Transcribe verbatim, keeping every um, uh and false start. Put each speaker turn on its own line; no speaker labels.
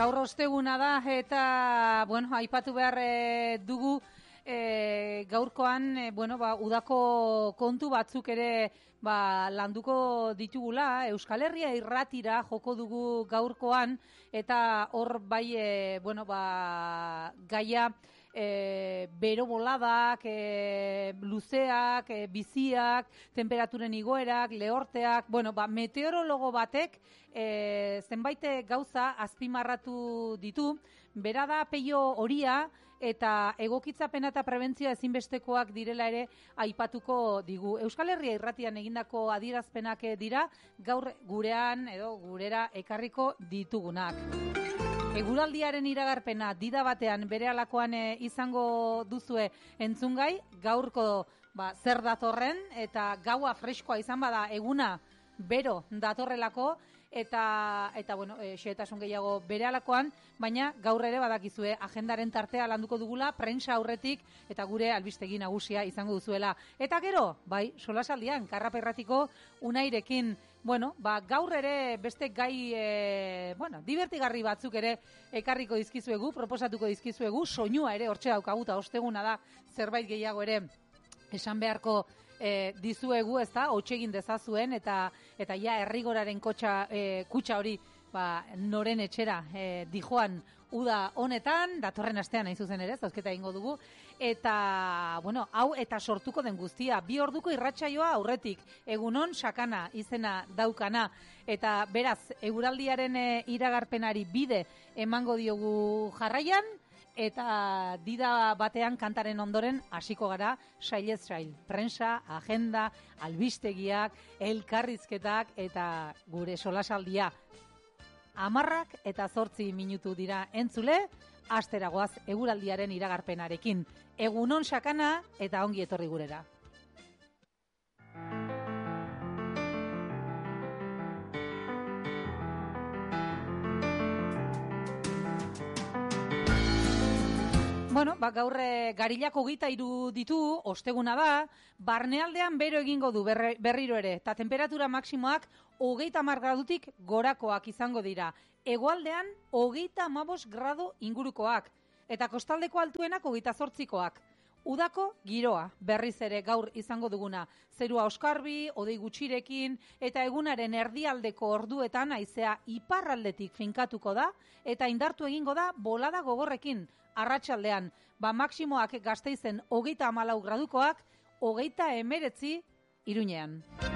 gaur osteguna da eta, bueno, aipatu behar e, dugu e, gaurkoan, e, bueno, ba, udako kontu batzuk ere ba, landuko ditugula. Euskal Herria irratira joko dugu gaurkoan eta hor bai, e, bueno, ba, gaia E, bero boladak, e, luzeak, e, biziak, temperaturen igoerak, lehorteak, bueno, ba, meteorologo batek e, zenbait gauza azpimarratu ditu, bera da peio horia eta egokitzapena eta prebentzioa ezinbestekoak direla ere aipatuko digu. Euskal Herria irratian egindako adierazpenak dira gaur gurean edo gurera ekarriko ditugunak. Eguraldiaren iragarpena dida batean berehalakoan e, izango duzue entzungai, gaurko ba, zer datorren eta gaua freskoa izan bada eguna bero datorrelako eta eta bueno, e, xehetasun gehiago berehalakoan, baina gaur ere badakizue agendaren tartea landuko dugula prensa aurretik eta gure albistegi nagusia izango duzuela. Eta gero, bai, solasaldian Karrapa Irratiko Unairekin, bueno, ba, gaur ere beste gai e, bueno, divertigarri batzuk ere ekarriko dizkizuegu, proposatuko dizkizuegu, soinua ere hortxe daukaguta osteguna da zerbait gehiago ere esan beharko e, dizuegu, ez da, hotxegin dezazuen eta eta ja errigoraren kotxa, e, kutxa hori ba, noren etxera e, dijoan uda honetan, datorren astean hain zuzen ere, zauzketa egingo dugu, eta, bueno, hau eta sortuko den guztia, bi orduko irratsaioa aurretik, egunon sakana izena daukana, eta beraz, eguraldiaren e, iragarpenari bide emango diogu jarraian, eta dida batean kantaren ondoren hasiko gara sailez sail. Prensa, agenda, albistegiak, elkarrizketak eta gure solasaldia. Hamarrak eta zortzi minutu dira entzule, asteragoaz eguraldiaren iragarpenarekin. Egunon sakana eta ongi etorri gurera. Bueno, ba, gaur e, garilak hogeita hiru ditu, osteguna da, barnealdean bero egingo du berre, berriro ere, eta temperatura maksimoak hogeita hamar gradutik gorakoak izango dira. Hegoaldean hogeita hamabost gradu ingurukoak, eta kostaldeko altuenak hogeita zortzikoak. Udako giroa berriz ere gaur izango duguna. Zerua oskarbi, hodei gutxirekin eta egunaren erdialdeko orduetan haizea iparraldetik finkatuko da eta indartu egingo da bolada gogorrekin arratsaldean. Ba maksimoak Gasteizen hogeita hamalau gradukoak, hogeita hemeretzi Iruñean.